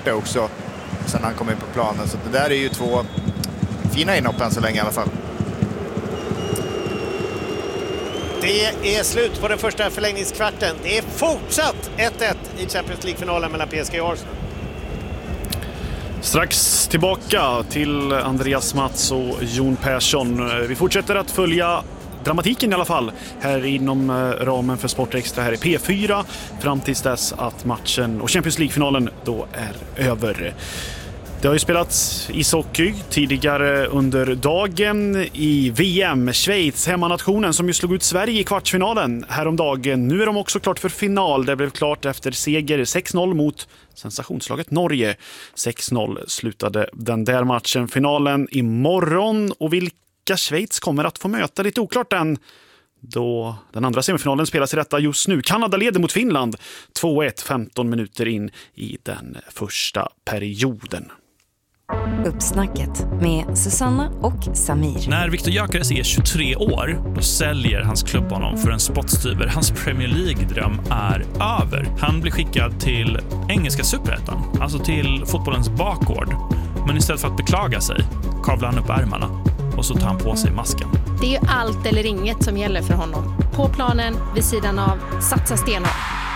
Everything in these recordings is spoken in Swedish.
det också sen han kom in på planen. Så det där är ju 2 fina inhopp än så länge i alla fall. Det är slut på den första förlängningskvarten. Det är fortsatt 1-1 i Champions League-finalen mellan PSG och Arsenal. Strax tillbaka till Andreas Mats och Jon Persson. Vi fortsätter att följa dramatiken i alla fall här inom ramen för Sportextra här i P4 fram tills dess att matchen och Champions League-finalen då är över. Det har ju spelats ishockey tidigare under dagen i VM. Schweiz, hemmanationen som ju slog ut Sverige i kvartsfinalen häromdagen. Nu är de också klart för final. Det blev klart efter seger 6-0 mot sensationslaget Norge. 6-0 slutade den där matchen. Finalen imorgon, och vilka Schweiz kommer att få möta lite oklart än. Då den andra semifinalen spelas i detta just nu. Kanada leder mot Finland 2-1 15 minuter in i den första perioden. Uppsnacket med Susanna och Samir. När Viktor Gyökeres är 23 år, då säljer hans klubb honom för en spottstyver. Hans Premier League-dröm är över. Han blir skickad till engelska superettan, alltså till fotbollens bakgård. Men istället för att beklaga sig kavlar han upp ärmarna och så tar han på sig masken. Det är ju allt eller inget som gäller för honom. På planen, vid sidan av, satsa stenhårt.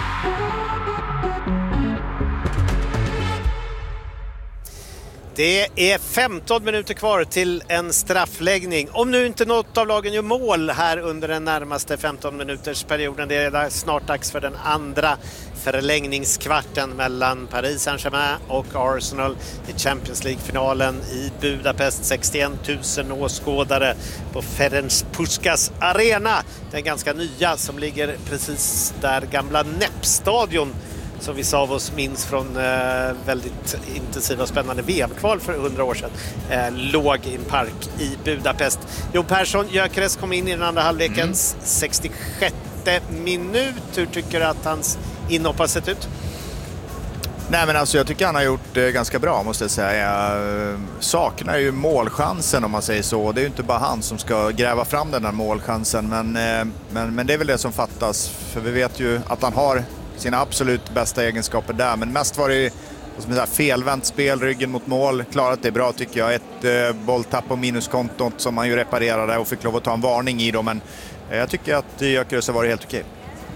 Det är 15 minuter kvar till en straffläggning. Om nu inte något av lagen gör mål här under den närmaste 15 minuters perioden. Det är snart dags för den andra förlängningskvarten mellan Paris Saint-Germain och Arsenal i Champions League-finalen i Budapest. 61 000 åskådare på Ferenc Puskás arena. Den ganska nya som ligger precis där gamla NEP-stadion som vissa av oss minns från väldigt intensiva och spännande VM-kval för 100 år sedan, låg i en park i Budapest. Jon Persson, Gyökeres kom in i den andra halvlekens 66 minut. Hur tycker du att hans inhopp har sett ut? Nej, men alltså jag tycker han har gjort ganska bra, måste jag säga. Jag saknar ju målchansen, om man säger så. Det är ju inte bara han som ska gräva fram den här målchansen, men det är väl det som fattas. För vi vet ju att han har sina absolut bästa egenskaper där, men mest var det som ett felvänt spel, ryggen mot mål. Klarat det bra tycker jag. Ett bolltapp på minuskontot som han ju reparerade och fick lov att ta en varning i då, men jag tycker att Gyökeres har varit helt okej.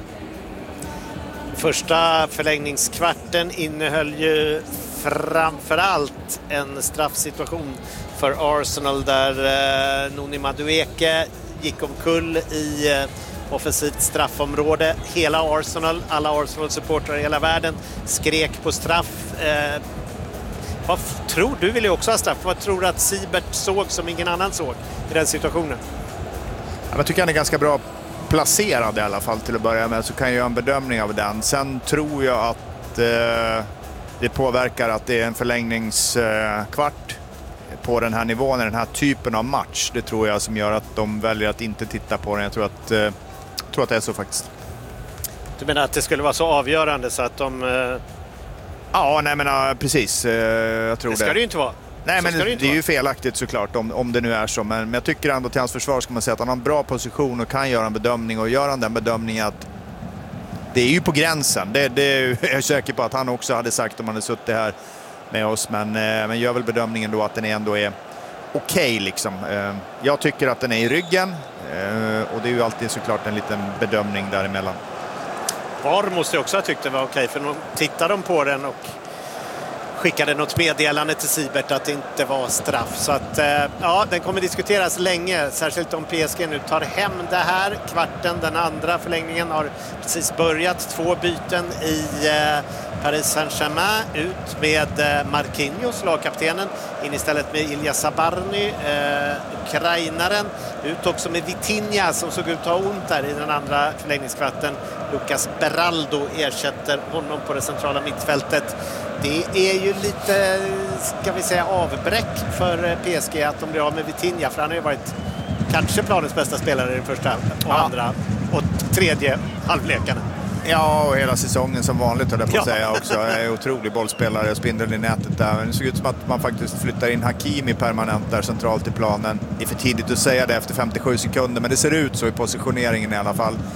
Första förlängningskvarten innehöll ju framförallt en straffsituation för Arsenal där Noni Madueke gick omkull i offensivt straffområde. Hela Arsenal, alla Arsenal-supportrar i hela världen skrek på straff. Vad tror du? Vill ju också ha straff. Vad tror du att Siebert såg som ingen annan såg i den situationen? Jag tycker han är ganska bra placerad i alla fall till att börja med, så kan jag göra en bedömning av den. Sen tror jag att det påverkar att det är en förlängningskvart på den här nivån, i den här typen av match. Det tror jag som gör att de väljer att inte titta på den. Jag tror att det är så faktiskt. Du menar att det skulle vara så avgörande så att de... Ja, nej men precis. Jag tror det. Ska det ju inte vara. Nej, men det är ju felaktigt såklart om det nu är så. Men jag tycker ändå till hans försvar ska man säga att han har en bra position och kan göra en bedömning. Och gör han den bedömningen att det är ju på gränsen. Det är jag säker på att han också hade sagt om han hade suttit här med oss. Men gör väl bedömningen då att den ändå är okej liksom. Jag tycker att den är i ryggen. Och det är ju alltid såklart en liten bedömning däremellan. VAR måste jag också ha tyckt det var okej, för de tittade de på den och skickade något meddelande till Siebert att det inte var straff. Så att ja, den kommer diskuteras länge, särskilt om PSG nu tar hem det här. Kvarten, den andra förlängningen har precis börjat. 2 byten i Paris Saint-Germain. Ut med Marquinhos, lagkaptenen, in istället med Ilya Zabarny, ukrainaren. Ut också med Vitinha som såg ut att ha ont där i den andra förlängningskvarten. Lucas Beraldo ersätter honom på det centrala mittfältet. Det är ju lite, ska vi säga, avbräck för PSG att de blir av med Vitinha, för han har ju varit kanske planens bästa spelare i den första och andra och tredje halvlekarna. Ja, och hela säsongen som vanligt, höll jag på att säga också. Är otrolig bollspelare, spindeln i nätet där. Men det såg ut som att man faktiskt flyttar in Hakimi permanent där centralt i planen. Det är för tidigt att säga det efter 57 sekunder, men det ser ut så i positioneringen i alla fall.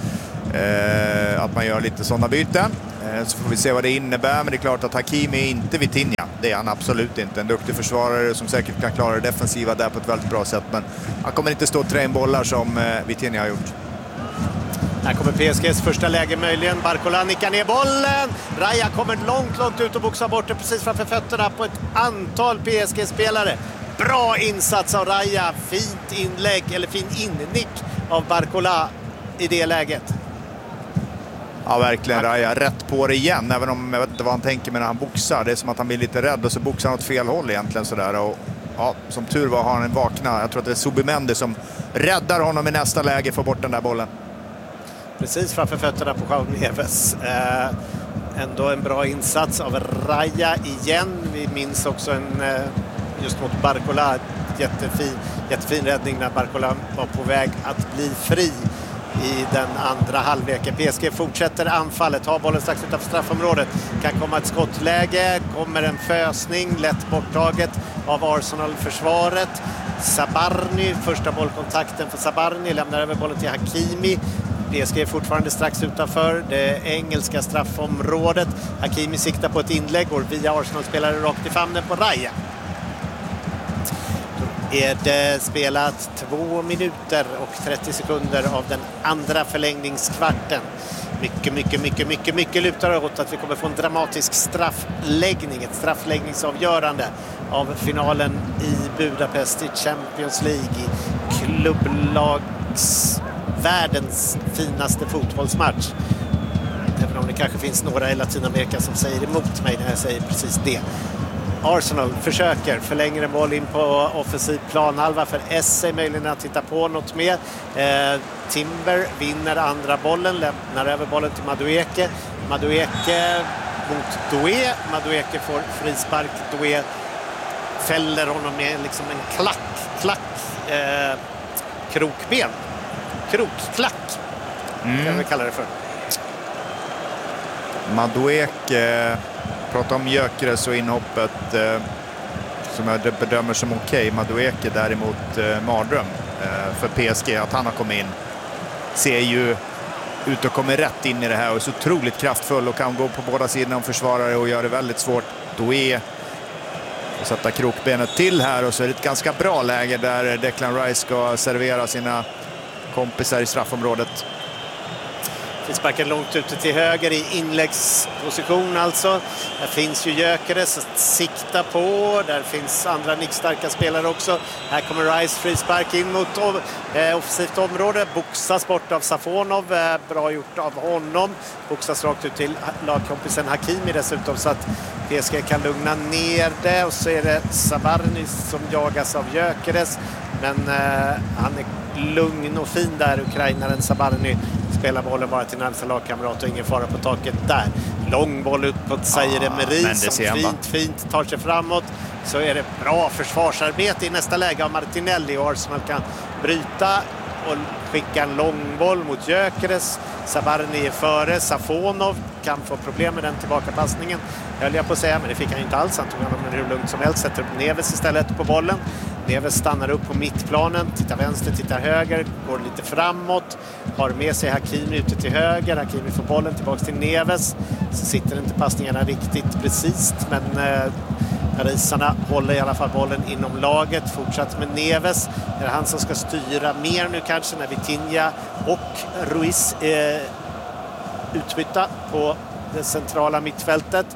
Att man gör lite sådana byten. Så får vi se vad det innebär, men det är klart att Hakimi är inte Vitinha. Det är han absolut inte. En duktig försvarare som säkert kan klara det defensiva där på ett väldigt bra sätt, men han kommer inte stå och trä in bollar som Vitinha har gjort. Här kommer PSGs första läge möjligen. Barcola nickar ner bollen. Raya kommer långt ut och boxar bort det precis framför fötterna på ett antal PSG-spelare. Bra insats av Raya. Fint inlägg, eller fin innick av Barcola i det läget. Ja, verkligen. Raya rätt på det igen, även om jag vet inte vad han tänker med när han boxar. Det är som att han blir lite rädd och så boxar han åt fel håll egentligen sådär. Och ja, som tur var har han en vakna. Jag tror att det är Zubimendi som räddar honom i nästa läge, får bort den där bollen. Precis framför fötterna på João Neves. Ändå en bra insats av Raya igen. Vi minns också just mot Barcola, jättefin räddning när Barcola var på väg att bli fri i den andra halvleken. PSG fortsätter anfallet, har bollen strax utanför straffområdet. Kan komma ett skottläge, kommer en fösning, lätt borttaget av Arsenal-försvaret. Sabarny, första bollkontakten för Sabarny, lämnar över bollen till Hakimi. PSG är fortfarande strax utanför det engelska straffområdet. Hakimi siktar på ett inlägg, går via Arsenal-spelare rakt i famnen på Raya. Då är det spelat 2 minuter och 30 sekunder av den andra förlängningskvarten. Mycket lutar åt att vi kommer få en dramatisk straffläggning, ett straffläggningsavgörande av finalen i Budapest i Champions League, i klubblags världens finaste fotbollsmatch. Även om det kanske finns några i Latinamerika som säger emot mig när jag säger precis det. Arsenal försöker, förlänger en boll in på offensiv planhalva för Esse, möjligen att titta på något mer. Timber vinner andra bollen, lämnar över bollen till Madueke. Madueke mot Doué. Madueke får frispark. Doué fäller honom med liksom en krokben. Krokklack kan vi kalla det för. Madueke, prata om Gyökeres och inhoppet som jag bedömer som okej. Madueke däremot mardröm för PSG. Att han har kommit in ser ju ut och kommer rätt in i det här och är så otroligt kraftfull och kan gå på båda sidorna om försvarare och gör det väldigt svårt. Doué sätta krokbenet till här, och så är det ett ganska bra läge där Declan Rice ska servera sina kompisar i straffområdet. Frisparken långt ute till höger i inläggsposition alltså. Där finns ju Gyökeres att sikta på. Där finns andra nickstarka spelare också. Här kommer Rice, frispark in mot offensivt område. Boxas bort av Safonov. Bra gjort av honom. Boxas rakt ut till lagkompisen Hakimi dessutom, så att PSG kan lugna ner det. Och så är det Sabarny som jagas av Gyökeres. Men han är lugn och fin där, ukrainaren Sabarny. Spelar bollen bara till närmsta lagkamrat och ingen fara på taket där. Lång boll ut på Zaire Emery som fint tar sig framåt. Så är det bra försvarsarbete i nästa läge av Martinelli, och Arsenal kan bryta och skicka en lång boll mot Gyökeres. Sabarny är före. Safonov kan få problem med den tillbakapassningen, höll jag på att säga, men det fick han inte alls. Han tog honom hur lugnt som helst, sätter upp Neves istället på bollen. Neves stannar upp på mittplanen, tittar vänster, tittar höger, går lite framåt, har med sig Hakimi ute till höger. Hakimi får bollen tillbaka till Neves. Så sitter inte passningarna riktigt precis, men parisarna håller i alla fall bollen inom laget. Fortsatt med Neves. Det är han som ska styra mer nu kanske när Vitinha och Ruiz är utbytta på det centrala mittfältet.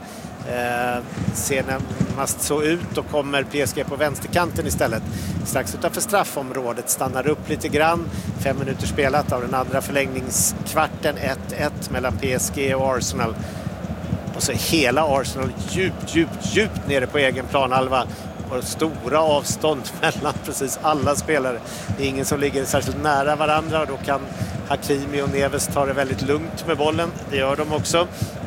Ser närmast så ut, och kommer PSG på vänsterkanten istället. Strax utanför straffområdet, stannar upp lite grann. 5 minuter spelat av den andra förlängningskvarten. 1-1 mellan PSG och Arsenal. Och så hela Arsenal djupt nere på egen planhalva. Och stora avstånd mellan precis alla spelare. Det är ingen som ligger särskilt nära varandra, och då kan Hakimi och Neves ta det väldigt lugnt med bollen. Det gör de också.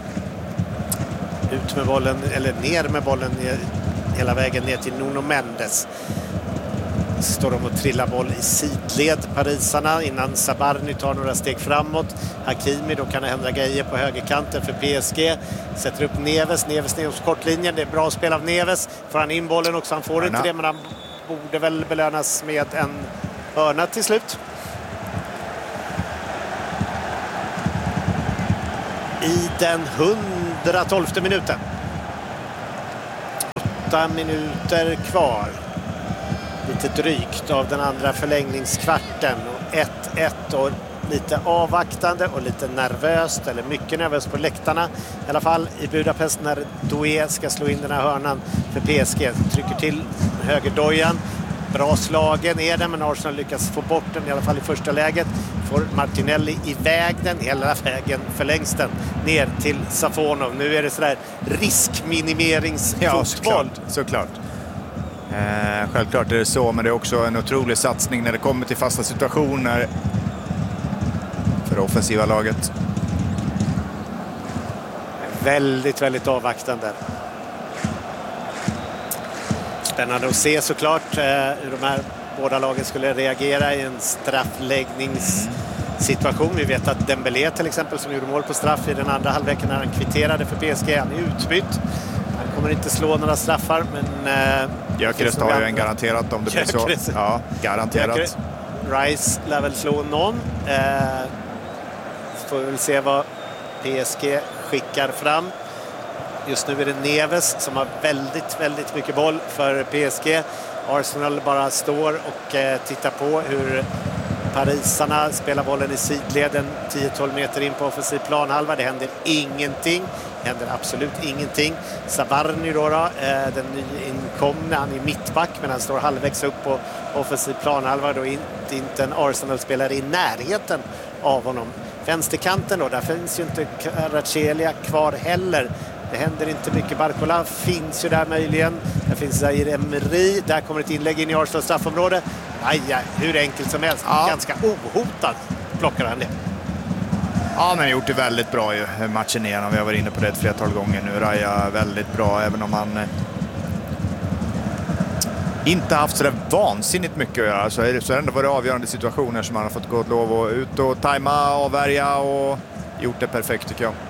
Ut med bollen, eller ner med bollen hela vägen ner till Nuno Mendes. Står de och trillar boll i sidled, parisarna, innan Sabarny tar några steg framåt. Hakimi, då kan det hända grejer på högerkanten för PSG. Sätter upp Neves ner på kortlinjen. Det är bra spel av Neves. Får han in bollen också, han får inte det, men han borde väl belönas med en hörna till slut. i den 112:e minuten. 8 minuter kvar. Lite drygt av den andra förlängningskvarten. Och 1-1 och lite avvaktande och lite nervöst, eller mycket nervöst på läktarna i alla fall i Budapest när Doué ska slå in den här hörnan för PSG. Trycker till högerdojan. Bra slagen är den, men Arsenal lyckas få bort den i alla fall i första läget. Får Martinelli iväg den, hela vägen förlängs den ner till Safonov. Nu är det sådär riskminimeringsfotboll. Ja, såklart. Självklart är det så, men det är också en otrolig satsning när det kommer till fasta situationer för det offensiva laget. Väldigt, väldigt avvaktande. Spännande att se såklart hur de här båda lagen skulle reagera i en straffläggningssituation. Vi vet att Dembélé till exempel, som gjorde mål på straff i den andra halvleken när han kvitterade för PSG, han är utbytt. Han kommer inte slå några straffar, men Gyökeres har ju en garanterat om det blir så. Ja, garanterat. Rice lär väl slå någon. Får vi väl se vad PSG skickar fram. Just nu är det Neves som har väldigt, väldigt mycket boll för PSG. Arsenal bara står och tittar på hur parisarna spelar bollen i sidleden 10-12 meter in på offensiv planhalva. Det händer ingenting. Det händer absolut ingenting. Zabarny då, den nyinkomna, han är mittback, men han står halvvägs upp på offensiv planhalva. Då inte en Arsenal-spelare i närheten av honom. Vänsterkanten då, där finns ju inte Kvaratskhelia kvar heller. Det händer inte mycket. Barcola finns ju där möjligen. Där finns Zaire Emery. Där kommer ett inlägg in i Arsenals straffområde. Aj, hur enkelt som helst. Ja. Ganska ohotad plockar han det. Ja, men gjort det väldigt bra ju, matchen igenom. Vi har varit inne på det ett flertal gånger nu. Raja väldigt bra, även om han inte haft så där vansinnigt mycket att göra. Så har det ändå varit avgörande situationer som han har fått gå lov och ut och tajma, avvärja och gjort det perfekt tycker jag.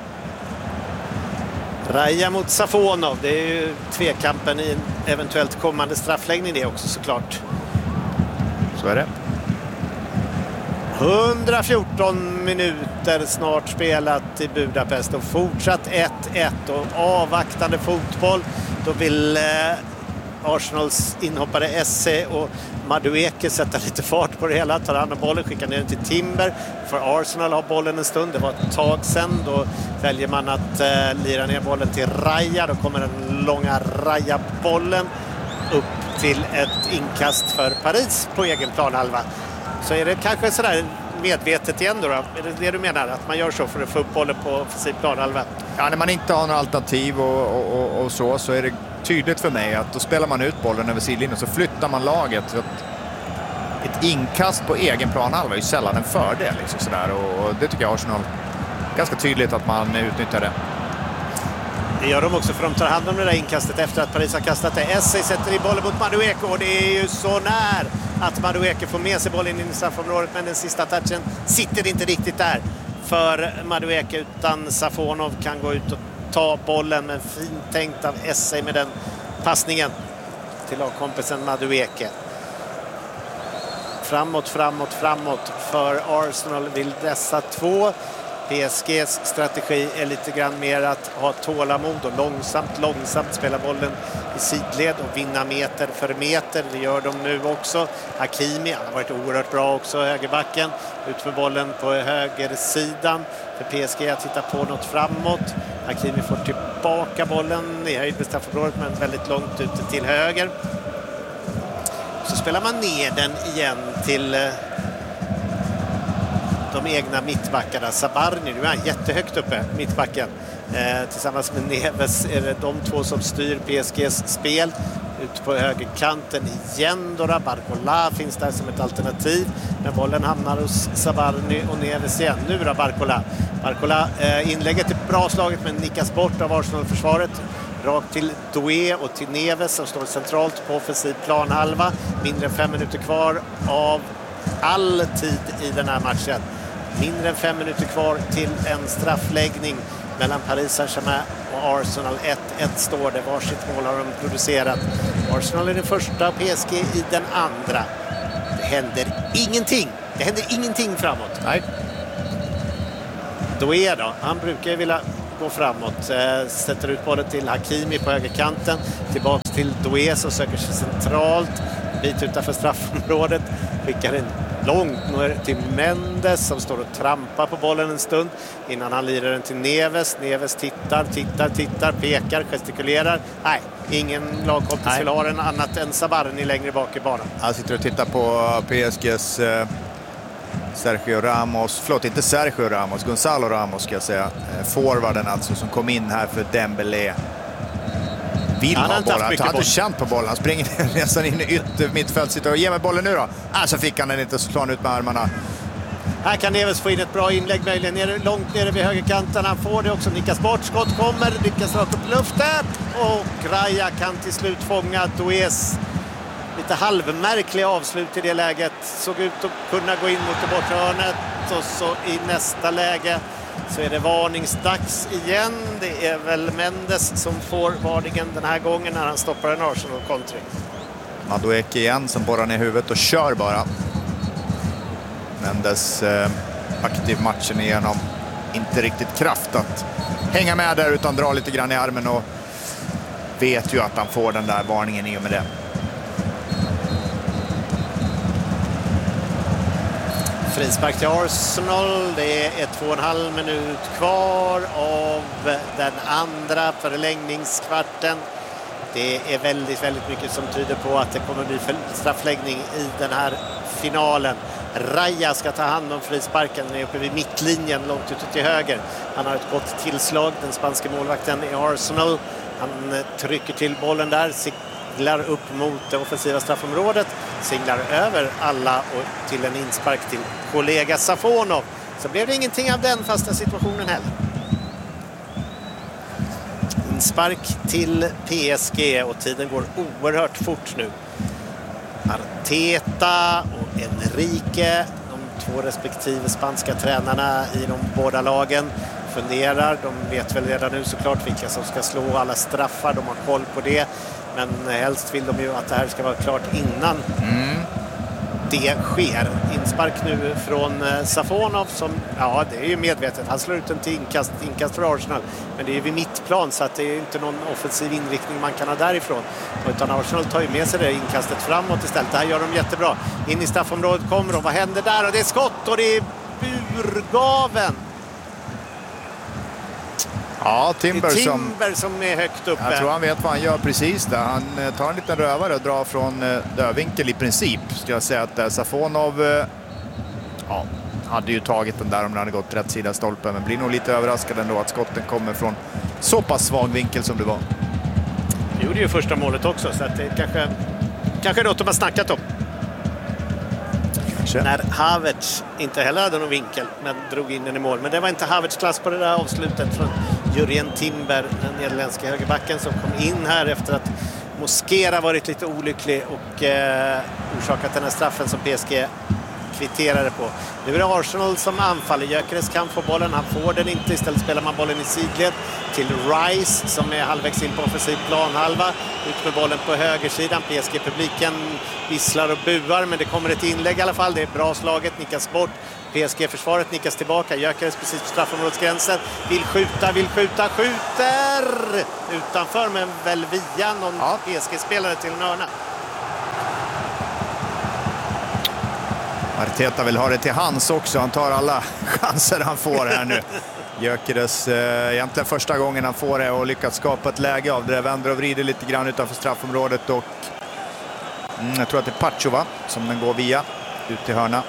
Raja mot Safonov, det är ju tvekampen i en eventuellt kommande straffläggning det också såklart. Så är det. 114 minuter snart spelat i Budapest och fortsatt 1-1 och avvaktande fotboll. Då vill Arsenals inhoppare Esse och Madueke sätta lite fart på det hela, tar hand om bollen, skickar ner den till Timber. För Arsenal har bollen en stund, det var ett tag sedan. Då väljer man att lira ner bollen till Raja. Då kommer den långa Raja-bollen upp till ett inkast för Paris på egen planhalva. Så är det kanske sådär medvetet igen då? Är det det du menar? Att man gör så för att få upp bollen på offensiv planhalva? Ja, när man inte har några alternativ och så är det tydligt för mig att då spelar man ut bollen över sidlinjen och så flyttar man laget. Så att ett inkast på egen planhalva är ju sällan en fördel. Liksom sådär. Och det tycker jag Arsenal ganska tydligt att man utnyttjar det. Det gör de också, för de tar hand om det där inkastet efter att Paris har kastat det. Esse sätter i bollen mot Madueke och det är ju så när att Madueke får med sig bollen in i straffområdet, men den sista touchen sitter inte riktigt där för Madueke, utan Safonov kan gå ut och ta bollen, men fint tänkt av Esse med den passningen till lagkompisen Madueke. Framåt för Arsenal vill dessa två. PSGs strategi är lite grann mer att ha tålamod och långsamt spela bollen i sidled och vinna meter för meter. Det gör de nu också. Hakimi, han har varit oerhört bra också, högerbacken. Ut med bollen på högersidan för PSG att titta på något framåt. Hakimi får tillbaka bollen i höjd med straffområdet, men väldigt långt ute till höger. Så spelar man ner den igen till de egna mittbackarna. Zabarny, nu är han jättehögt uppe, mittbacken. Tillsammans med Neves är det de två som styr PSGs spel. Ut på högerkanten igen då. Barcola finns där som ett alternativ. Men bollen hamnar hos Zabarny och Neves igen. Nu då Barcola. Inlägget är bra slaget, men nickas bort av Arsenal-försvaret. Rakt till Doué och till Neves som står centralt på offensiv planhalva. Mindre än 5 minuter kvar av all tid i den här matchen. Mindre än 5 minuter kvar till en straffläggning mellan Paris Saint-Germain och Arsenal. 1-1 står det. Varsitt mål har de producerat. Arsenal är den första, PSG i den andra. Det händer ingenting. Det händer ingenting framåt. Nej. Doué då, han brukar ju vilja gå framåt. Sätter ut bollen till Hakimi på högerkanten. Tillbaks till Doué som söker sig centralt. Bit utanför straffområdet. Skickar in långt till Mendes som står och trampar på bollen en stund innan han lirar den till Neves. Neves tittar, pekar, gestikulerar. Nej, ingen lagkompis vill ha den annat än Zabarni längre bak i banan. Jag sitter och tittar på PSGs Gonzalo Ramos ska jag säga. Forwarden alltså som kom in här för Dembélé. Vill ha bollen. Han har inte känt på bollen. Han springer nästan in i ytter mittfält. Sitter och ger mig bollen nu då. Så fick han den inte, så slår han ut med armarna. Här kan Neves få in ett bra inlägg möjligen långt nere vid högerkanten. Han får det också, nickas bort, skott kommer, lyckas rakt upp luften och Raya kan till slut fånga Doués lite halvmärkliga avslut i det läget. Såg ut att kunna gå in mot det bortre hörnet och så i nästa läge så är det varningsdags igen. Det är väl Mendes som får varningen den här gången när han stoppar en Arsenal-kontring. Madueke igen som borrar ner huvudet och kör bara. Mendes aktiv matchen igenom. Inte riktigt kraft att hänga med där utan drar lite grann i armen och vet ju att han får den där varningen i och med det. Frispark till Arsenal. Det är 2,5 minut kvar av den andra förlängningskvarten. Det är väldigt, väldigt mycket som tyder på att det kommer bli straffläggning i den här finalen. Raya ska ta hand om frisparken. Den är uppe vid mittlinjen långt ute till höger. Han har ett gott tillslag, den spanska målvakten i Arsenal. Han trycker till bollen där, siglar upp mot det offensiva straffområdet, singlar över alla och till en inspark till kollega Safonov. Så blev det ingenting av den fasta situationen heller. Inspark till PSG och tiden går oerhört fort nu. Arteta och Enrique, de två respektive spanska tränarna i de båda lagen, funderar. De vet väl redan nu såklart vilka som ska slå alla straffar. De har koll på det. Men helst vill de ju att det här ska vara klart innan det sker. Inspark nu från Safonov som, ja det är ju medvetet. Han slår ut en till inkast för Arsenal. Men det är ju vid mittplan så att det är inte någon offensiv inriktning man kan ha därifrån. Utan Arsenal tar ju med sig det inkastet framåt istället. Det här gör de jättebra. In i straffområdet kommer de. Vad händer där? Och det är skott och det är burgaven. Ja, Timber som är högt uppe. Jag tror han vet vad han gör precis där. Han tar en liten rövare och drar från dödvinkel i princip. Ska jag säga att Safonov hade ju tagit den där om den hade gått rätt sida stolpen. Men blir nog lite överraskad ändå att skotten kommer från så pass svag vinkel som det var. Det gjorde ju första målet också så att det kanske är något de har snackat om. När Havertz inte heller hade någon vinkel men drog in den i mål. Men det var inte Havertz klass på det där avslutet från Jurien Timber, den nederländska högerbacken som kom in här efter att Mosquera varit lite olycklig och orsakat den här straffen som PSG kvitterade på. Nu är det Arsenal som anfaller. Gyökeres kan få bollen, han får den inte. Istället spelar man bollen i sidled till Rice som är halvvägs in på offensiv planhalva. Ut med bollen på högersidan. PSG-publiken visslar och buar, men det kommer ett inlägg i alla fall. Det är bra slaget, nickas bort. PSG-försvaret nickas tillbaka. Gyökeres precis på straffområdsgränsen. Vill skjuta, skjuter! Utanför, men väl via någon PSG-spelare till en hörna. Arteta vill ha det till hans också. Han tar alla chanser han får här nu. Gyökeres egentligen första gången han får det och lyckas skapa ett läge av det. Vänder och vrider lite grann utanför straffområdet och jag tror att det är Pachova som den går via ut till hörna.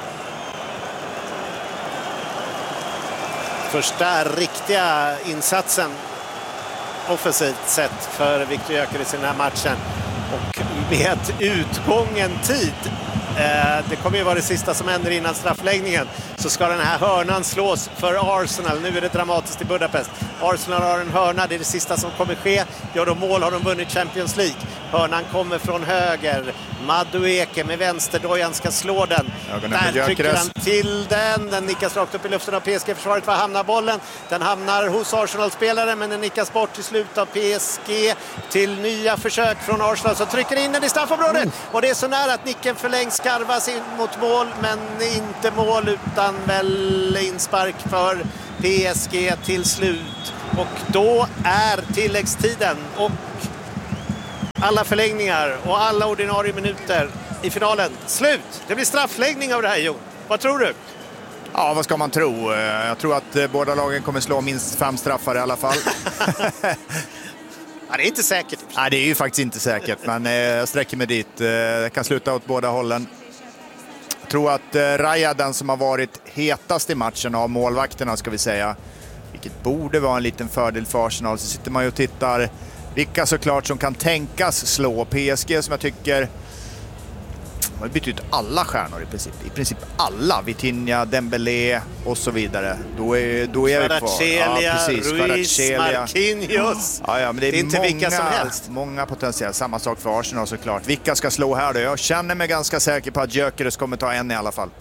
Första riktiga insatsen offensivt sett för Viktor Gyökeres i den här matchen. Och med utgången tid, det kommer ju vara det sista som händer innan straffläggningen, så ska den här hörnan slås för Arsenal. Nu är det dramatiskt i Budapest. Arsenal har en hörna, det är det sista som kommer ske. Gör de mål har de vunnit Champions League. Hörnan kommer från höger. Madueke med vänsterdojan ska slå den. Där trycker han till den. Den nickas rakt upp i luften av PSG-försvaret. Var hamnar bollen? Den hamnar hos Arsenal-spelare, men den nickas bort till slut av PSG till nya försök från Arsenal som trycker in den i straffområdet. Och det är så nära att nicken förlängs, skarvas in mot mål, men inte mål utan väl inspark för PSG till slut. Och då är tilläggstiden och alla förlängningar och alla ordinarie minuter i finalen slut. Det blir straffläggning av det här, Jon. Vad tror du? Ja, vad ska man tro? Jag tror att båda lagen kommer slå minst 5 straffar i alla fall. Ja, det är inte säkert. Nej, det är ju faktiskt inte säkert, men jag sträcker mig dit. Det kan sluta åt båda hållen. Jag tror att Raja, den som har varit hetast i matchen av målvakterna, ska vi säga, vilket borde vara en liten fördel för Arsenal, så sitter man ju och tittar vilka såklart som kan tänkas slå. PSG, som jag tycker har bytt ut alla stjärnor i princip alla. Vitinha, Dembélé och så vidare. Då är vi kvar. Ja, precis. Ruiz, Marquinhos. Ja, men det är inte många, vilka som helst. Många potentiella. Samma sak för Arsenal såklart. Vilka ska slå här då? Jag känner mig ganska säker på att Gyökeres kommer ta en i alla fall.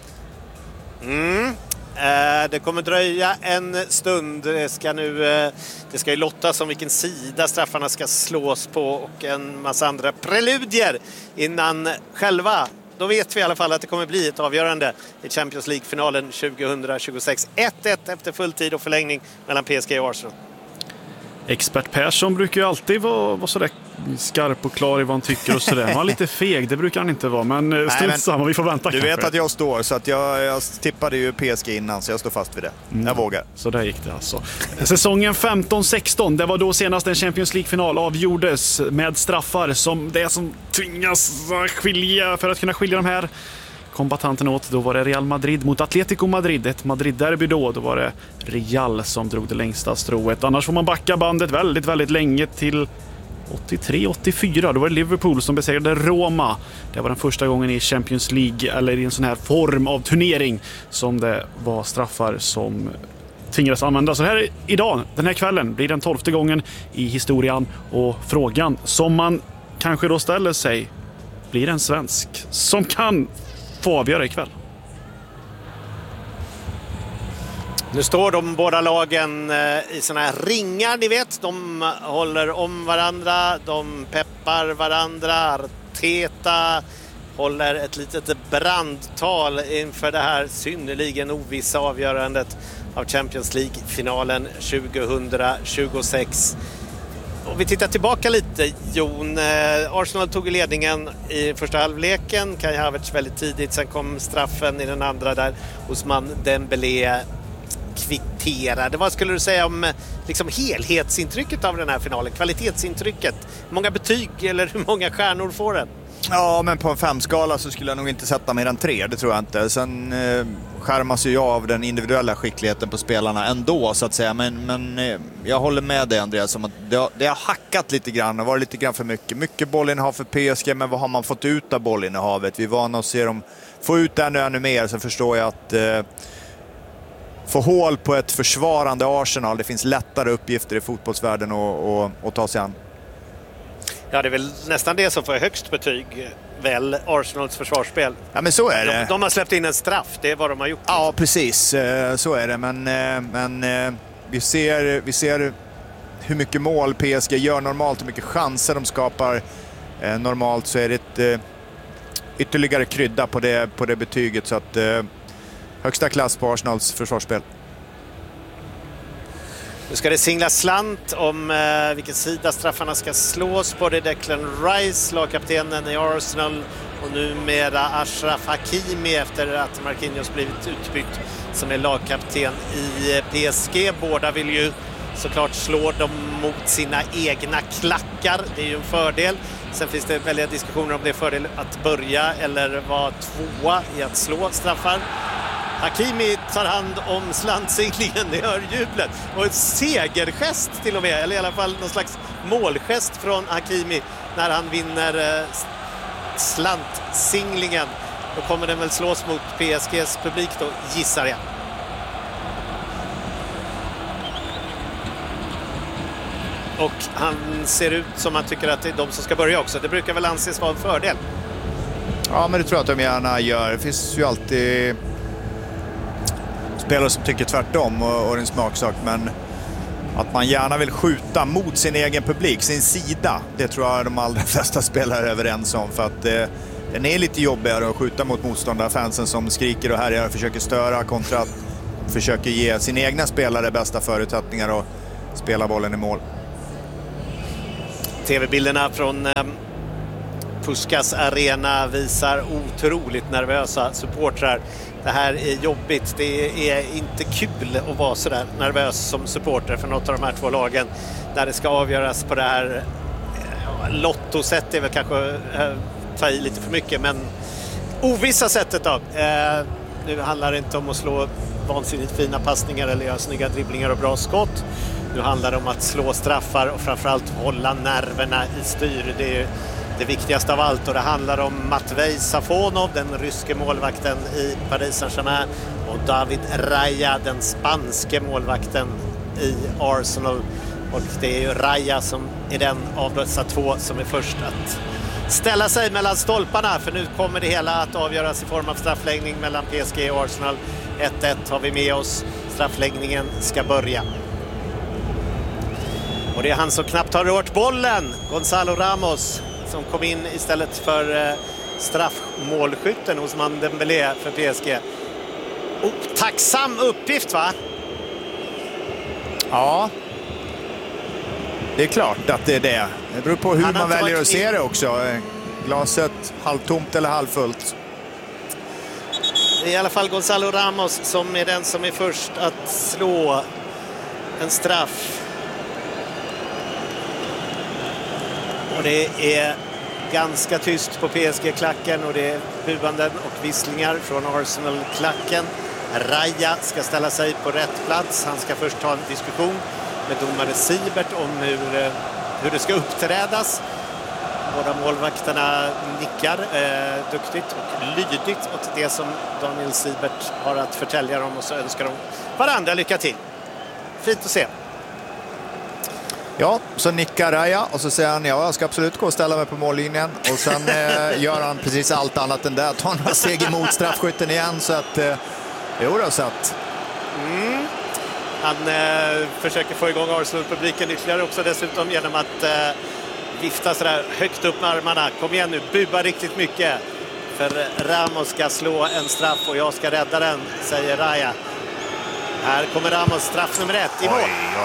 Det kommer dröja en stund. Det ska ju lottas om vilken sida straffarna ska slås på och en massa andra preludier innan själva. Då vet vi i alla fall att det kommer bli ett avgörande i Champions League-finalen 2026. 1-1 efter fulltid och förlängning mellan PSG och Arsenal. Expert Persson brukar ju alltid vara sådär skarp och klar i vad han tycker och sådär. Han är lite feg, det brukar han inte vara. Men strunt samma, vi får vänta. Du vet att jag står, så att jag tippade ju PSG innan, så jag står fast vid det. Jag vågar. Så där gick det alltså. Säsongen 15-16, det var då senast en Champions League-final avgjordes med straffar som det som tvingas skilja för att kunna skilja de här kombatanterna åt. Då var det Real Madrid mot Atletico Madrid. Ett Madrid-derby då var det Real som drog det längsta strået. Annars får man backa bandet väldigt, väldigt länge till 83-84. Då var det Liverpool som besegrade Roma. Det var den första gången i Champions League, eller i en sån här form av turnering, som det var straffar som tvingades användas. Så här idag, den här kvällen, blir den 12:e gången i historien. Och frågan som man kanske då ställer sig, blir det en svensk som kan få avgöra ikväll? Nu står de båda lagen i såna här ringar, ni vet. De håller om varandra, de peppar varandra. Arteta håller ett litet brandtal inför det här synnerligen ovissa avgörandet av Champions League-finalen 2026. Och vi tittar tillbaka lite, Jon. Arsenal tog ledningen i första halvleken. Kai Havertz väldigt tidigt, sen kom straffen i den andra där Ousmane Dembélé kvitterade. Vad skulle du säga om liksom helhetsintrycket av den här finalen, kvalitetsintrycket? Hur många betyg eller hur många stjärnor får den? Ja, men på en 5-skala så skulle jag nog inte sätta mer än 3, det tror jag inte. Sen skärmas ju jag av den individuella skickligheten på spelarna ändå, så att säga. Men jag håller med dig, Andreas, om att det har hackat lite grann och varit lite grann för mycket. Mycket bollinnehav för PSG, men vad har man fått ut av bollinnehavet? Vi är vana att se dem få ut ännu mer, så förstår jag att få hål på ett försvarande Arsenal, det finns lättare uppgifter i fotbollsvärlden att ta sig an. Ja, det är väl nästan det som får högst betyg, väl, Arsenals försvarsspel. Ja, men så är det. De har släppt in en straff, det är vad de har gjort. Ja, precis. Så är det. Men vi ser hur mycket mål PSG gör normalt, hur mycket chanser de skapar normalt, så är det ytterligare krydda på det betyget. Så att högsta klass på Arsenals försvarsspel. Nu ska det singla slant om vilken sida straffarna ska slås på. Det är Declan Rice, lagkaptenen i Arsenal, och numera Achraf Hakimi efter att Marquinhos blivit utbytt, som är lagkapten i PSG. Båda vill ju såklart slå dem mot sina egna klackar. Det är ju en fördel. Sen finns det väldiga diskussioner om det är fördel att börja eller vara tvåa i att slå straffar. Hakimi tar hand om slantsinglingen, det hör jublet. Och en segergest till och med, eller i alla fall någon slags målgest från Hakimi när han vinner slantsinglingen. Då kommer den väl slås mot PSGs publik då, gissar jag. Och han ser ut som han tycker att det är de som ska börja också. Det brukar väl anses vara en fördel. Ja, men det tror jag att de gärna gör. Det finns ju alltid spelare som tycker tvärtom och en smaksak, men att man gärna vill skjuta mot sin egen publik, sin sida, det tror jag de allra flesta spelare är överens om, för att den är lite jobbigare att skjuta mot motståndarfansen som skriker och härjar och försöker störa, kontra att försöker ge sina egna spelare bästa förutsättningar och spela bollen i mål. TV-bilderna från Puskas arena visar otroligt nervösa supportrar. Det här är jobbigt. Det är inte kul att vara så där nervös som supporter för något av de här två lagen när det ska avgöras på det här lottosättet. Är väl kanske ta i lite för mycket, men ovissa sättet då. Nu handlar det inte om att slå vansinnigt fina passningar eller göra snygga dribblingar och bra skott. Nu handlar det om att slå straffar och framförallt hålla nerverna i styr. Det är det viktigaste av allt, och det handlar om Matvej Safonov, den ryske målvakten i Paris Saint-Germain, och David Raya, den spanske målvakten i Arsenal. Och det är ju Raya som är den av dessa två som är först att ställa sig mellan stolparna, för nu kommer det hela att avgöras i form av straffläggning mellan PSG och Arsenal. 1-1 har vi med oss. Straffläggningen ska börja. Och det är han som knappt har rört bollen, Gonzalo Ramos, som kom in istället för straffmålskytten hos Dembélé för PSG. Tacksam uppgift, va? Ja, det är klart att det är det. Det beror på hur man väljer att se det också. Glaset halvtomt eller halvfullt. Det är i alla fall Gonzalo Ramos som är den som är först att slå en straff. Och det är ganska tyst på PSG-klacken, och det är buanden och visslingar från Arsenal-klacken. Raya ska ställa sig på rätt plats. Han ska först ta en diskussion med domare Siebert om hur det ska uppträdas. Båda målvakterna nickar duktigt och lydigt åt det som Daniel Siebert har att förtälja dem, och så önskar de varandra lycka till. Fint att se. Ja, så nickar Raya och så säger han ja, jag ska absolut gå och ställa mig på mållinjen. Och sen gör han precis allt annat än det. Tar några steg emot straffskytten igen, så att jo då, satt. Han försöker få igång Arsenal-publiken ytterligare också dessutom genom att vifta sådär högt upp med armarna. Kom igen nu, bua riktigt mycket. För Ramos ska slå en straff och jag ska rädda den, säger Raya. Här kommer Ramos, straff nummer 1 i mål.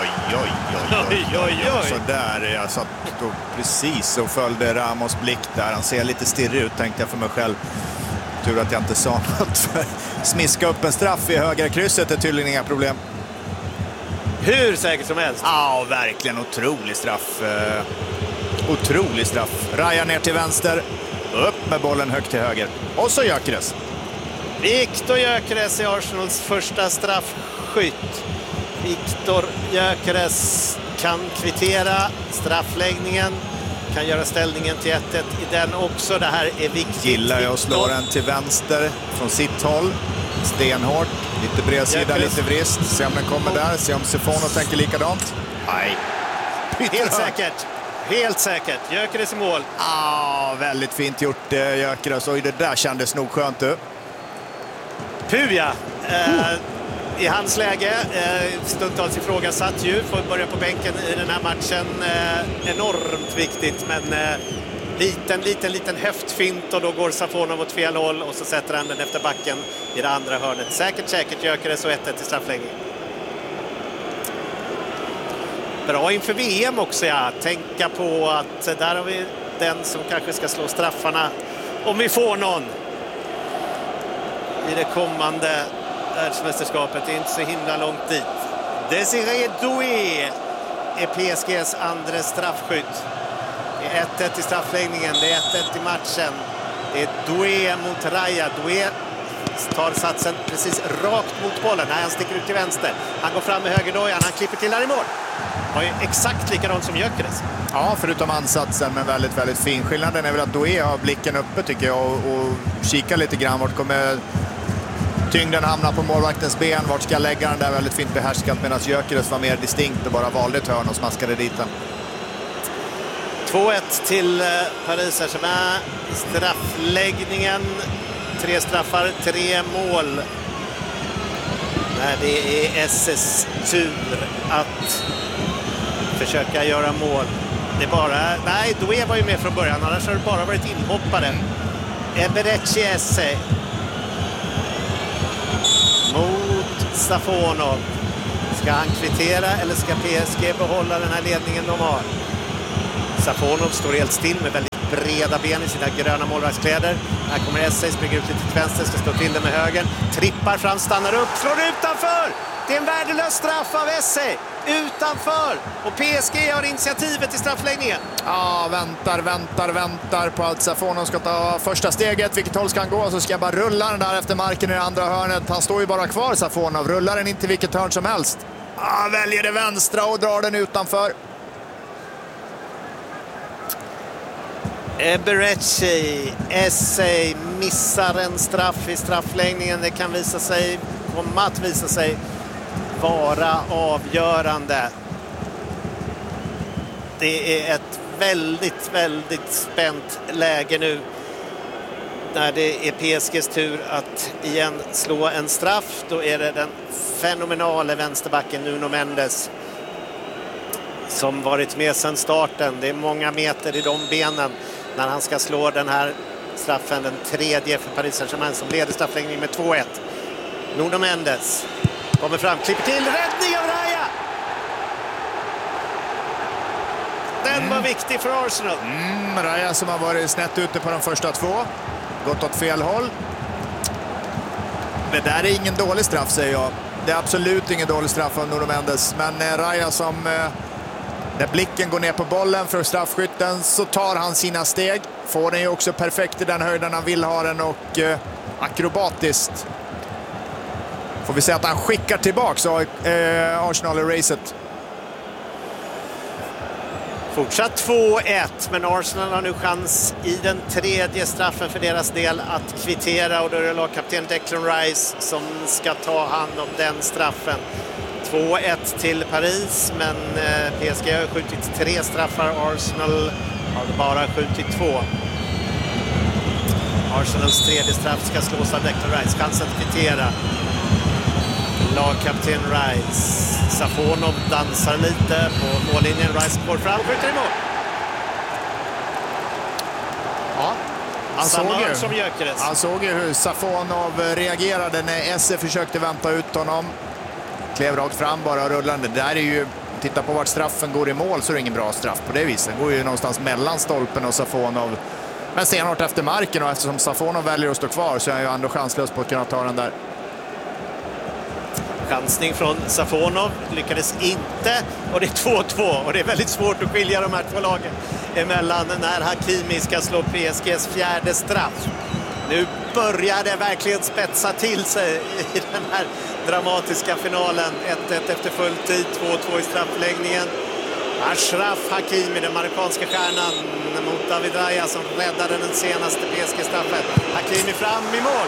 Oj. Så där, jag satt precis och följde Ramos blick där. Han ser lite stirrig ut, tänkte jag för mig själv. Tur att jag inte sa något. Smiska upp en straff i högra krysset är tydligen inga problem. Hur säkert som helst. Ja, verkligen otrolig straff. Otrolig straff. Raya ner till vänster. Upp med bollen högt till höger. Och så Gyökeres. Viktor Gyökeres är Arsenals första straffskytt. Viktor Gyökeres kan kvittera straffläggningen. Kan göra ställningen till 1-1 i den också. Det här är viktigt. Gillar jag att slå den till vänster från sitt håll. Stenhårt. Lite bredsida, Gyökeres. lite vrist. Se om den kommer där. Se om Safonov tänker likadant. Nej. Helt säkert. Helt säkert. Gyökeres i mål. Väldigt fint gjort Gyökeres. Oj, det där kändes nog skönt du. Puja. I hans läge, stundtals ifrågasatt ju, får börja på bänken i den här matchen. Enormt viktigt, men liten höftfint, och då går Safonov åt fel håll och så sätter han den efter backen i det andra hörnet. Säkert Gyökeres och 1-1 i straffläggning. Bra inför VM också, ja. Tänka på att där har vi den som kanske ska slå straffarna om vi får någon i det kommande världsmästerskapet. Det är inte så himla långt dit. Désiré Doué är PSGs andra straffskytt. Det är 1-1 i straffläggningen. Det är 1-1 i matchen. Det är Doué mot Raya. Doué tar satsen precis rakt mot bollen. Nej, han sticker ut till vänster. Han går fram med högerdojan. Han klipper till där i mål. Var ju exakt likadant som Gyökeres. Ja, förutom ansatsen, men väldigt, väldigt fin. Skillnaden är väl att Doué har blicken uppe tycker jag och kikar lite grann. Vart kommer tyngden hamna på målvaktens ben? Vart ska jag lägga den där? Väldigt fint behärskat, medan Gyökeres var mer distinkt och bara valde ett hörn och smaskade dit den. 2-1 till Paris Saint-Germain. Straffläggningen. 3 straffar, 3 mål. När det är SS tur att försöka göra mål. Det är bara... Nej, Doué var ju med från början. Annars har det bara varit inhoppare. Eberechi Esse mot Safonov. Ska han kvittera eller ska PSG behålla den här ledningen de har? Safonov står helt still med väldigt breda ben i sina gröna målvaktskläder. Här kommer Essay, springer ut lite till vänster, ska slå till det med höger. Trippar fram, stannar upp, slår utanför! Det är en värdelös straff av Essay. Utanför! Och PSG har initiativet i straffläggningen. Ja, väntar på att Safonov ska ta första steget. Vilket håll ska han gå? Så ska jag bara rulla den där efter marken i det andra hörnet. Han står ju bara kvar, Safonov. Rullar den inte vilket hörn som helst. Väljer det vänstra och drar den utanför. Eberechi, Essay missar en straff i straffläggningen. Det kan komma att visa sig vara avgörande. Det är ett väldigt spänt läge nu när det är PSGs tur att igen slå en straff. Då är det den fenomenala vänsterbacken Nuno Mendes som varit med sedan starten. Det är många meter i de benen när han ska slå den här straffen, den tredje för Paris Saint-Germain som leder straffläggningen med 2-1. Nuno Mendes kommer fram, klipper till, räddning av Raya! Den var viktig för Arsenal. Raya som har varit snett ute på de första 2. Gått åt fel håll. Det där är ingen dålig straff, säger jag. Det är absolut ingen dålig straff av Nuno Mendes. Men Raya som... När blicken går ner på bollen för straffskytten så tar han sina steg. Får den ju också perfekt i den höjden han vill ha den och akrobatiskt. Får vi säga att han skickar tillbaka Arsenal i racet. Fortsatt 2-1, men Arsenal har nu chans i den tredje straffen för deras del att kvittera och då är det lagkapten Declan Rice som ska ta hand om den straffen. 2-1 till Paris, men PSG har skjutit 3 straffar. Arsenal har bara skjutit 2. Arsenals tredje straff ska slås av Declan Rice. Chansen att kvittera. Lagkapten Rice. Safonov dansar lite på mållinjen. Rice går fram, skjuter i mål. Ja, han såg ju hur Safonov reagerade när Esse försökte vänta ut honom. Klev rakt fram, bara rullande. Det där är ju, titta på vart straffen går i mål så är det ingen bra straff på det viset. Den går ju någonstans mellan stolpen och Safonov. Men stenhårt efter marken och eftersom Safonov väljer att stå kvar så är han ju ändå chanslös på att kunna ta den där. Chansning från Safonov lyckades inte och det är 2-2 och det är väldigt svårt att skilja de här två lagen emellan när Hakimi ska slå PSGs fjärde straff. Nu börjar det verkligen spetsa till sig i den här dramatiska finalen. 1-1 efter full tid, 2-2 i straffläggningen. Achraf Hakimi, den marockanska stjärnan, mot David Raya som räddade den senaste PSG-straffen. Hakimi fram i mål.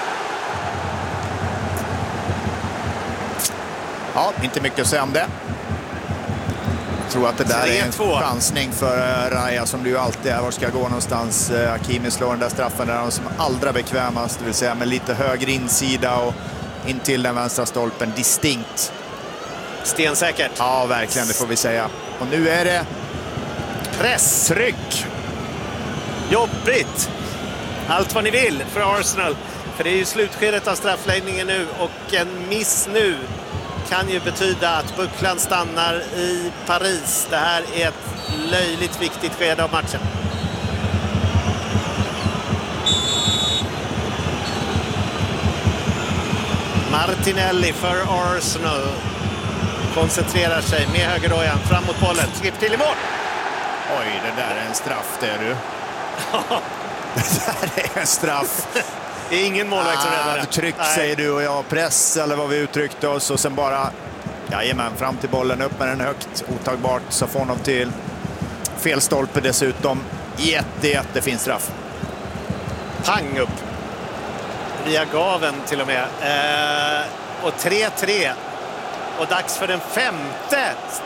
Ja, inte mycket att säga om det. Jag tror att det där är en chansning för Raya som det ju alltid är. Var ska gå någonstans? Hakimi slår den där straffen där han som allra bekvämast, det vill säga med lite högre insida och in till den vänstra stolpen. Distinkt. Stensäkert. Ja, verkligen, det får vi säga. Och nu är det press. Tryck. Jobbigt. Allt vad ni vill för Arsenal. För det är ju slutskedet av straffläggningen nu och en miss nu kan ju betyda att bucklan stannar i Paris. Det här är ett löjligt viktigt skede av matchen. Martinelli för Arsenal. Koncentrerar sig med högerdojan fram mot bollen. Skripp till i mål. Oj, det där är en straff, det är du. Det där är en straff. Det är ingen målvakt som räddar det. Tryck säger du och jag, press eller vad vi uttryckte oss och sen bara, jajamän, fram till bollen, upp med den högt, otagbart, Safonov till fel stolpe dessutom. Jättefin straff. Pang upp. Via gaven till och med. Och 3-3. Och dags för den femte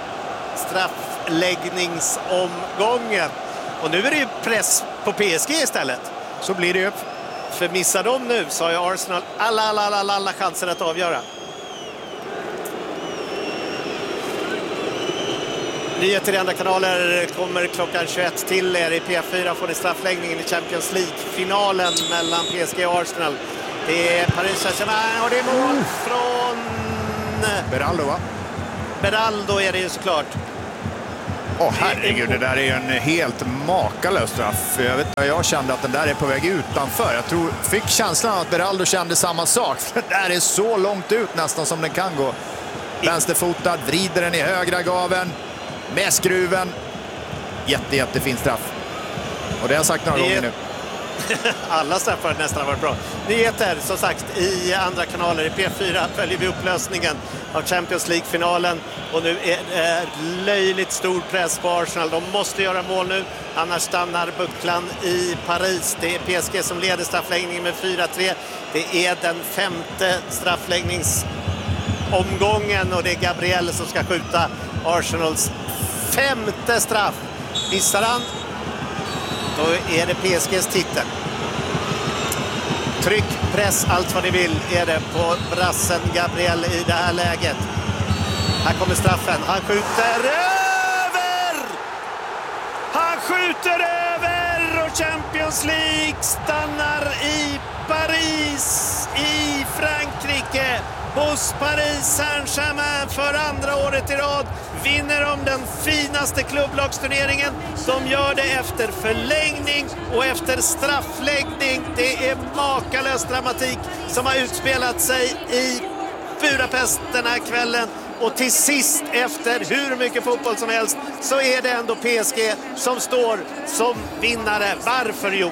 straffläggningsomgången. Och nu är det ju press på PSG istället. Så blir det ju. För missar de nu så har ju Arsenal alla chanser att avgöra. Nyheter i andra kanaler kommer klockan 21 till er. I P4 får ni straffläggningen i Champions League-finalen mellan PSG och Arsenal. Det är Paris Saint-Germain och det är mål från Beraldo är det ju såklart. Herregud, det där är ju en helt makalös straff. Jag kände att den där är på väg utanför. Fick känslan att Beraldo kände samma sak. Det där är så långt ut nästan som den kan gå. Vänsterfotad, vrider den i högra gaven med skruven. Jättefin straff. Och det har jag sagt några gånger nu. Alla straffar nästan har varit bra. Nyheter som sagt i andra kanaler. I P4 följer vi upplösningen av Champions League-finalen. Och nu är det löjligt stor press på Arsenal. De måste göra mål nu, annars stannar bucklan i Paris. Det är PSG som leder straffläggningen med 4-3. Det är den 5:e straffläggningsomgången och det är Gabriel som ska skjuta Arsenals 5:e straff. Missar han, då är det PSGs titel. Tryck, press, allt vad ni vill är det på brassen Gabriel i det här läget. Här kommer straffen. Han skjuter över! Han skjuter över! Och Champions League stannar i Paris, i Frankrike. Hos Paris Saint-Germain för andra året i rad. Vinner de den finaste klubblagsturneringen. De gör det efter förlängning och efter straffläggning. Det är makalös dramatik som har utspelat sig i Budapest den här kvällen. Och till sist, efter hur mycket fotboll som helst, så är det ändå PSG som står som vinnare. Varför? Jo.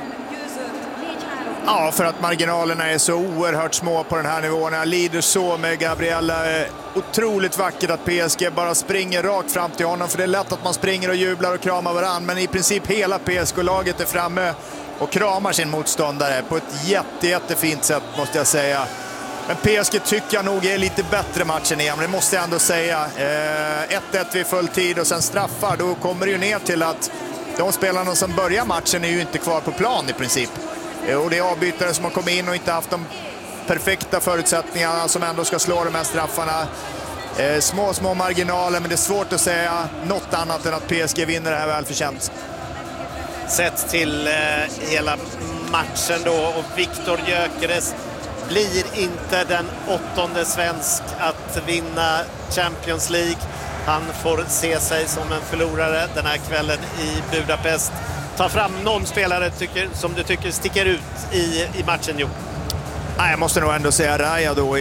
Ja, för att marginalerna är så oerhört små på den här nivån. Jag lider så med Gabriella. Otroligt vackert att PSG bara springer rakt fram till honom. För det är lätt att man springer och jublar och kramar varandra. Men i princip hela PSG-laget är framme och kramar sin motståndare på ett jättefint sätt, måste jag säga. Men PSG tycker jag nog är lite bättre matchen igen. Det måste jag ändå säga. 1-1 vid full tid och sen straffar. Då kommer det ju ner till att de spelarna som börjar matchen är ju inte kvar på plan i princip. Och det är avbytare som har kommit in och inte haft de perfekta förutsättningarna som ändå ska slå de här straffarna. Små marginaler, men det är svårt att säga något annat än att PSG vinner det här välförtjänt. Sett till hela matchen då, och Viktor Gyökeres blir inte den 8:e svensk att vinna Champions League. Han får se sig som en förlorare den här kvällen i Budapest. Ta fram någon spelare som du tycker sticker ut i matchen, Jo. Jag måste nog ändå säga Raya då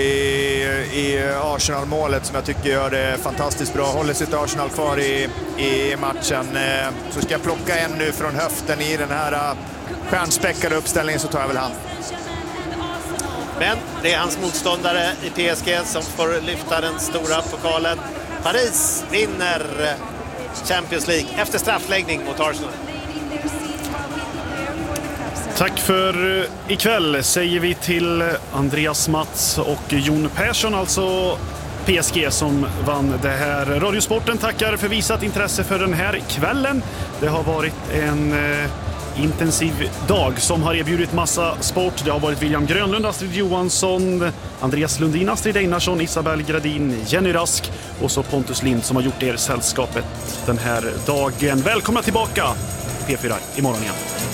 i Arsenal-målet som jag tycker gör det fantastiskt bra. Håller sitt Arsenal kvar i matchen. Så ska jag plocka en nu från höften i den här stjärnspäckade uppställningen, så tar jag väl han. Men det är hans motståndare i PSG som får lyfta den stora pokalen. Paris vinner Champions League efter straffläggning mot Arsenal. Tack för ikväll säger vi till Andreas Mats och Jon Persson, alltså PSG som vann det här. Radiosporten tackar för visat intresse för den här kvällen. Det har varit en intensiv dag som har erbjudit massa sport. Det har varit William Grönlund, Astrid Johansson, Andreas Lundin, Astrid Einarsson, Isabel Gradin, Jenny Rask och så Pontus Lind som har gjort er sällskapet den här dagen. Välkomna tillbaka P4 imorgon igen.